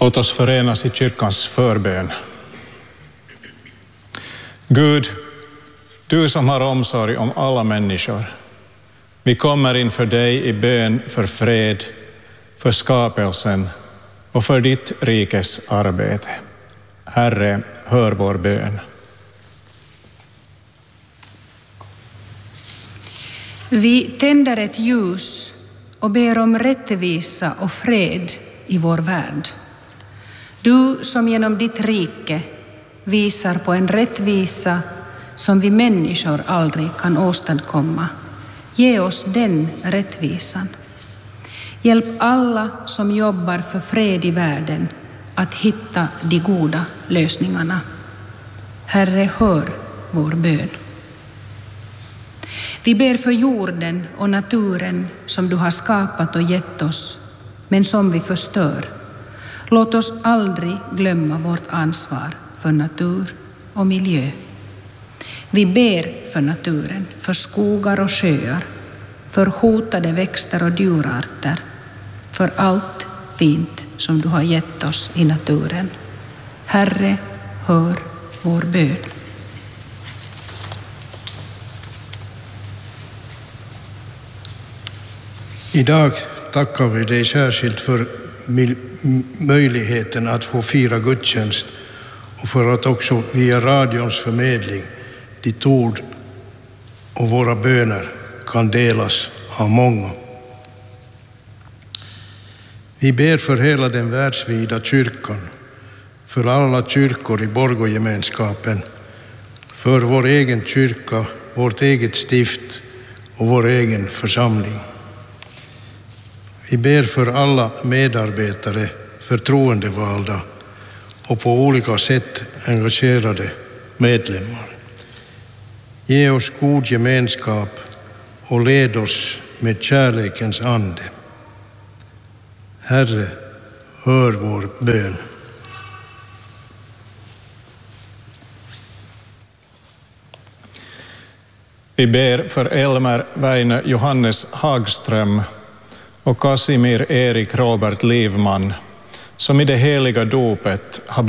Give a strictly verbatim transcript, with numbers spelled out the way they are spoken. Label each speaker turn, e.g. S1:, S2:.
S1: Låt oss förenas i kyrkans förbön. Gud, du som har omsorg om alla människor, vi kommer inför dig i bön för fred, för skapelsen och för ditt rikes arbete. Herre, hör vår bön.
S2: Vi tänder ett ljus och ber om rättvisa och fred i vår värld. Du som genom ditt rike visar på en rättvisa som vi människor aldrig kan åstadkomma. Ge oss den rättvisan. Hjälp alla som jobbar för fred i världen att hitta de goda lösningarna. Herre, hör vår bön. Vi ber för jorden och naturen som du har skapat och gett oss, men som vi förstör. Låt oss aldrig glömma vårt ansvar för natur och miljö. Vi ber för naturen, för skogar och sjöar, för hotade växter och djurarter, för allt fint som du har gett oss i naturen. Herre, hör vår bön.
S3: Idag tackar vi dig särskilt för möjligheten att få fira gudstjänst och för att också via radions förmedling ditt ord och våra böner kan delas av många. Vi ber för hela den världsvida kyrkan, för alla kyrkor i Borgå-gemenskapen, för vår egen kyrka, vårt eget stift och vår egen församling. Vi ber för alla medarbetare, förtroendevalda och på olika sätt engagerade medlemmar. Ge oss god gemenskap och led oss med kärlekens ande. Herre, hör vår bön.
S1: Vi ber för Elmer Väinö Johannes Hagström och Casimir Erik Robert Livman, som i det heliga dopet har